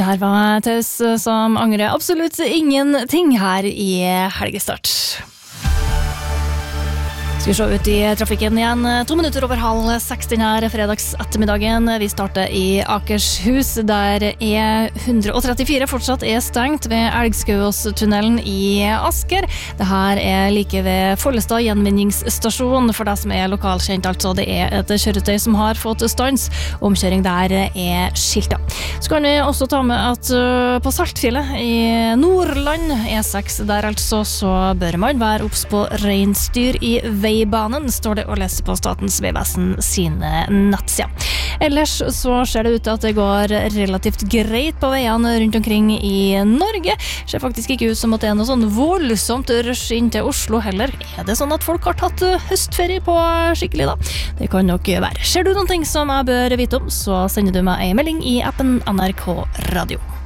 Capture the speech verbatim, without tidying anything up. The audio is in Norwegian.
Her var Taus som angrer absolutt ingenting her i helgestart. Skal vi se ut i trafikken igjen. To minutter over halv seks denne fredags ettermiddagen. Vi starter i Akershus, der E one thirty-four fortsatt er stengt ved Elgskauåstunnelen i Asker. Det her er like ved Follestad gjenvinningsstasjon, for det som er lokalkjent, altså det er et kjøretøy som har fått stans. Omkjøring der er skilta. Så kan vi også ta med at på Saltfjellet i Nordland, E six, der altså så bør man være obs på reinsdyr i veibanen, står det å lese på Statens vegvesen sine nettsider. Ellers så ser det ut til at det går relativt greit på veiene rundt omkring i Norge. Det ser faktisk ikke ut som at det er noe sånn voldsomt rush inn til Oslo heller. Er det sånn at folk har tatt høstferie på skikkelig da? Det kan nok være. Ser du noen ting som jeg bør vite om, så sender du meg en melding i appen N R K Radio.